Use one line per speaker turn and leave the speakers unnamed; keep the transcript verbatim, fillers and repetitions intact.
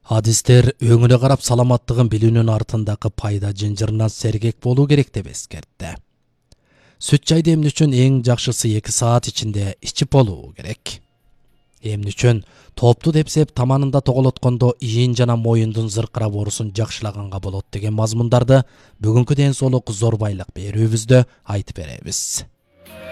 Адистер өңүнө карап саламаттыгын билүүнүн артындагы пайда жынжырынан сергек болуу керек деп эскертти. Сүт чайды эмне үчүн эң жакшысы эки саат ичинде ичип болуу керек. Эмне үчүн топту депсеп таманында тоголоткондо ийин жана моюндун зыркырап оорусун жакшылаганга болот деген мазмундарды бүгүнкү ден соолук зор байлык берүүбүздө айтып беребиз.